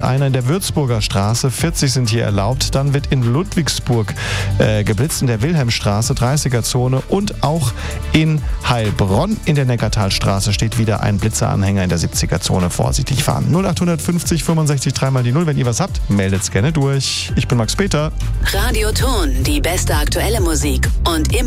einer in der Würzburger Straße. 40 sind hier erlaubt. Dann wird in Ludwigsburg geblitzt in der Wilhelmstraße, 30er-Zone. Und auch in Heilbronn in der Neckartalstraße steht wieder ein Blitzeranhänger in der 70er-Zone. Vorsichtig fahren. 0850 65 3 die 0. Wenn ihr was habt, meldet es gerne durch. Ich bin Max Peter. Radioton, die beste aktuelle Musik und immer